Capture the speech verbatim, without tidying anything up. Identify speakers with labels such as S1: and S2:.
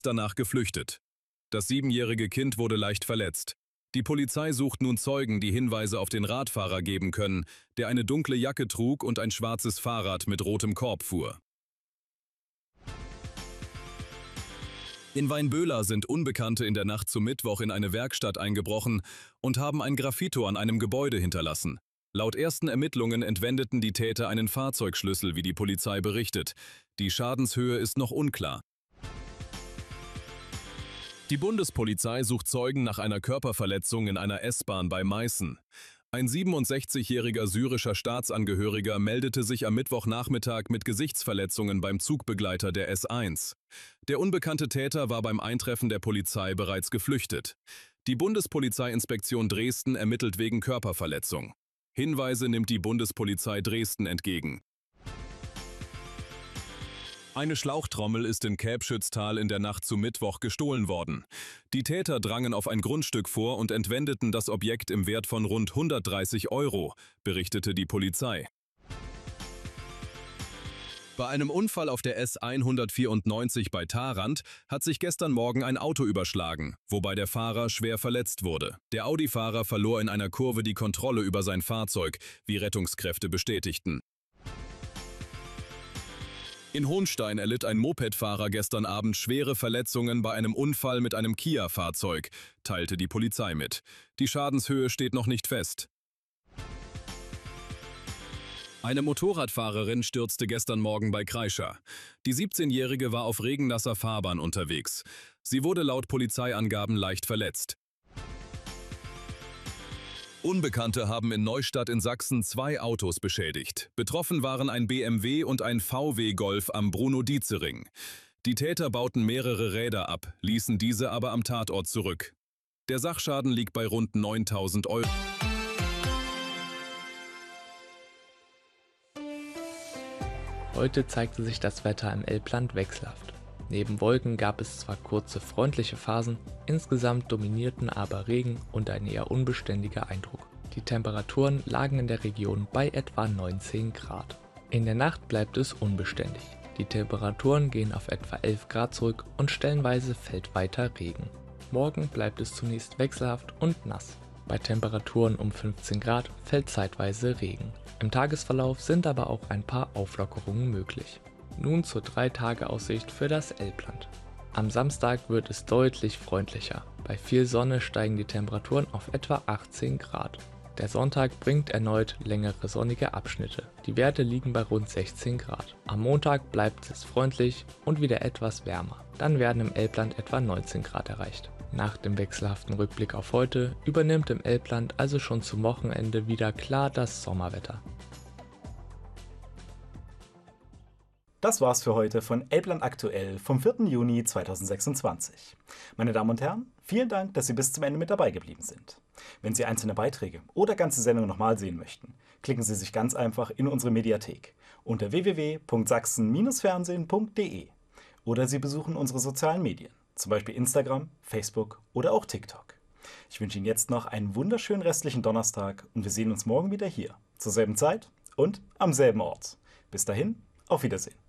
S1: danach geflüchtet. Das siebenjährige Kind wurde leicht verletzt. Die Polizei sucht nun Zeugen, die Hinweise auf den Radfahrer geben können, der eine dunkle Jacke trug und ein schwarzes Fahrrad mit rotem Korb fuhr. In Weinböhler sind Unbekannte in der Nacht zum Mittwoch in eine Werkstatt eingebrochen und haben ein Graffito an einem Gebäude hinterlassen. Laut ersten Ermittlungen entwendeten die Täter einen Fahrzeugschlüssel, wie die Polizei berichtet. Die Schadenshöhe ist noch unklar. Die Bundespolizei sucht Zeugen nach einer Körperverletzung in einer S-Bahn bei Meißen. Ein siebenundsechzigjähriger syrischer Staatsangehöriger meldete sich am Mittwochnachmittag mit Gesichtsverletzungen beim Zugbegleiter der S eins. Der unbekannte Täter war beim Eintreffen der Polizei bereits geflüchtet. Die Bundespolizeiinspektion Dresden ermittelt wegen Körperverletzung. Hinweise nimmt die Bundespolizei Dresden entgegen. Eine Schlauchtrommel ist in Käbschütztal in der Nacht zu Mittwoch gestohlen worden. Die Täter drangen auf ein Grundstück vor und entwendeten das Objekt im Wert von rund hundertdreißig Euro, berichtete die Polizei. Bei einem Unfall auf der S hundertvierundneunzig bei Tharandt hat sich gestern Morgen ein Auto überschlagen, wobei der Fahrer schwer verletzt wurde. Der Audi-Fahrer verlor in einer Kurve die Kontrolle über sein Fahrzeug, wie Rettungskräfte bestätigten. In Hohnstein erlitt ein Mopedfahrer gestern Abend schwere Verletzungen bei einem Unfall mit einem Kia-Fahrzeug, teilte die Polizei mit. Die Schadenshöhe steht noch nicht fest. Eine Motorradfahrerin stürzte gestern Morgen bei Kreischer. Die siebzehnjährige war auf regennasser Fahrbahn unterwegs. Sie wurde laut Polizeiangaben leicht verletzt. Unbekannte haben in Neustadt in Sachsen zwei Autos beschädigt. Betroffen waren ein B M W und ein V W Golf am Bruno-Dietze-Ring. Die Täter bauten mehrere Räder ab, ließen diese aber am Tatort zurück. Der Sachschaden liegt bei rund neuntausend Euro.
S2: Heute zeigte sich das Wetter im Elbland wechselhaft. Neben Wolken gab es zwar kurze freundliche Phasen, insgesamt dominierten aber Regen und ein eher unbeständiger Eindruck. Die Temperaturen lagen in der Region bei etwa neunzehn Grad. In der Nacht bleibt es unbeständig. Die Temperaturen gehen auf etwa elf Grad zurück und stellenweise fällt weiter Regen. Morgen bleibt es zunächst wechselhaft und nass. Bei Temperaturen um fünfzehn Grad fällt zeitweise Regen. Im Tagesverlauf sind aber auch ein paar Auflockerungen möglich. Nun zur drei Tage Aussicht für das Elbland. Am Samstag wird es deutlich freundlicher. Bei viel Sonne steigen die Temperaturen auf etwa achtzehn Grad. Der Sonntag bringt erneut längere sonnige Abschnitte. Die Werte liegen bei rund sechzehn Grad. Am Montag bleibt es freundlich und wieder etwas wärmer. Dann werden im Elbland etwa neunzehn Grad erreicht. Nach dem wechselhaften Rückblick auf heute übernimmt im Elbland also schon zum Wochenende wieder klar das Sommerwetter.
S3: Das war's für heute von Elbland aktuell vom vierten Juni zweitausendsechsundzwanzig. Meine Damen und Herren, vielen Dank, dass Sie bis zum Ende mit dabei geblieben sind. Wenn Sie einzelne Beiträge oder ganze Sendungen nochmal sehen möchten, klicken Sie sich ganz einfach in unsere Mediathek unter w w w punkt sachsen Bindestrich fernsehen punkt de oder Sie besuchen unsere sozialen Medien, zum Beispiel Instagram, Facebook oder auch TikTok. Ich wünsche Ihnen jetzt noch einen wunderschönen restlichen Donnerstag und wir sehen uns morgen wieder hier, zur selben Zeit und am selben Ort. Bis dahin, auf Wiedersehen.